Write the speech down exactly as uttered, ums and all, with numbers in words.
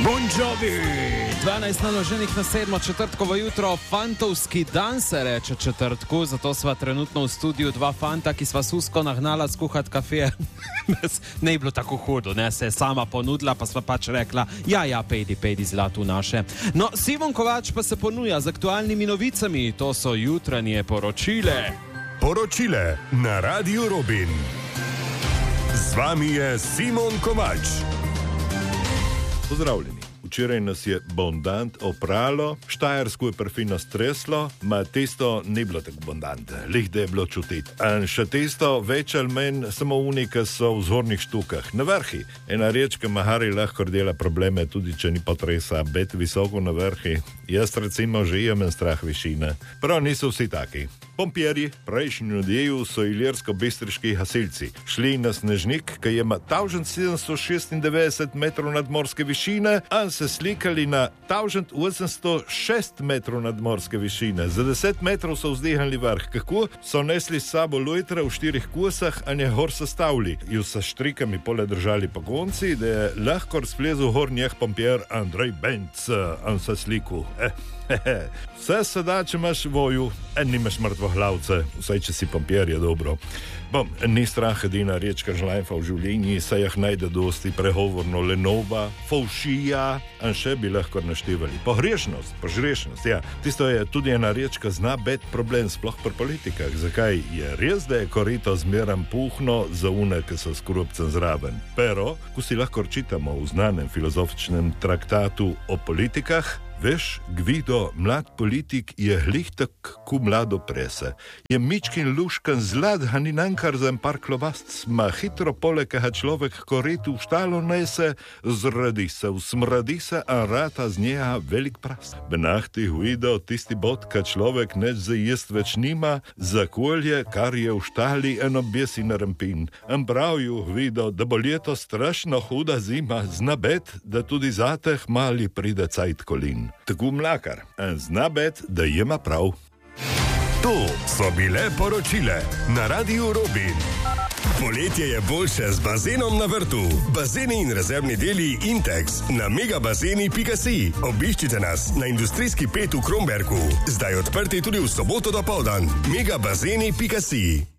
Bon Jovi, dvanajst naloženih na sedmo četrtkovo jutro, fantovski dan se reče četrtku, zato sva trenutno v studiu dva fanta, ki sva susko nagnala skuhat kafe. Ne je bilo tako hudo, ne, se je sama ponudila, pa sva pač rekla, ja, ja, pejdi, pejdi zlatu naše. No, Simon Kovač pa se ponuja z aktualnimi novicami, to so jutranje poročile. Poročile na Radiu Robin. Z vami je Simon Kovač. Pozdravljeni. Včeraj nas je bondant opralo, Štajersko je perfino streslo, ma testo ni bilo tako bondant, lih da je bilo čutiti. In še testo več ali manj samo unika so v zgornjih štukah. Na vrhi ena rečka Mahari lahko dela probleme, tudi če ni potresa, bet visoko na vrhi. Jaz recimo že imam strah višine. Prav niso vsi taki. Pompjerji prejšnji nedelju so ilirsko-bistriški gasilci šli na snežnik, ki ima tisoč sedemsto šestindevetdeset metrov nadmorske višine, in se slikali na tisoč osemsto šest metrov nadmorske višine. Za deset metrov so vzdihnili vrh. Kako? So nesli s sabo lojtre v štirih kosah, a je gor sestavili. Ju sa štrikami pole držali pogonci, da je lahko razplezel gor njeh pompjer Andrej Benc, in se sliku. Eh. Vse se da, če imaš voju, en nimaš mrtvohlavce, vsaj če si pompjer, je dobro. Bom, ni strah edina reč, kar žlajfa v življenji, saj jih najde dosti, pregovorno lenoba, fovšija, in še bi lahko naštevali. Pogrešnost, požrešnost, ja. Tisto je tudi ena reč, ki zna bet problem, sploh pri politikah. Zakaj? Je res, da je korito zmeram puhno za une, ki so skrupcem zraven. Pero, ko si lahko čitamo v znanem filozofičnem traktatu o politikah, veš, Gvido, mlad politik je hlihtak ku mlado prese. Je mičkin luškan zlad, a ni nankar za en par klobast, ma hitro polekaha človek koretu v štalo nese, zradi se, usmradi se, a rata z njeha velik prast. Benahti, Gvido, tisti bod, ka človek neč za jest več nima, za kolje, kar je v štali, eno besi na rampin. Am pravju, Gvido, da bo leto strašno huda zima, zna bet, da tudi zateh mali pride cajt kolin. Tako mlakar, in zna bet, da ima prav. To so bile poročile na Radiu Robin. Poletje je boljše z bazenom na vrtu. Bazeni in rezervni deli Intex na megabazeni pika si. Obiščite nas na industrijski pet v Kromberku. Zdaj odprti tudi v soboto dopoldan. megabazeni pika si.